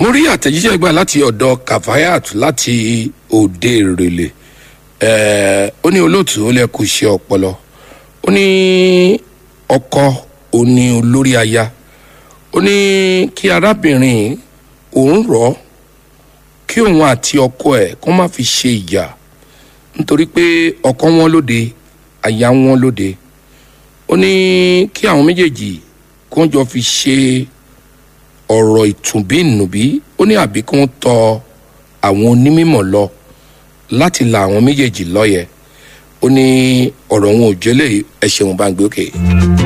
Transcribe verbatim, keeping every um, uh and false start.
mo rí àtẹ̀jíṣẹ́ gbà láti ọ̀dọ̀ Kafayat láti òde ìrèlè. Ó ní olóòtú ó lè kú iṣẹ́ ọpọlọ. Ó ní ọkọ ó ní olórí aya. Ó ní kí arábìnrin òun rọ̀ kí òun àti ọkọ ẹ̀ kó má fi ṣe ìjà nítorí pé ọkọ wọn lóde aya wọn lóde. Ó ní kí àwọn méjèèjì kó jọ fi ṣe ọ̀rọ̀ ìtùnbínùbí. Ó ní àbí kó tọ̀ àwọn onímọ̀ lọ láti la àwọn méjèèjì lọ́yẹ̀. Ó ní ọ̀rọ̀ wọn ò jẹ́lẹ̀ ẹ̀ṣẹ̀ wọn bá ń gbé òkè.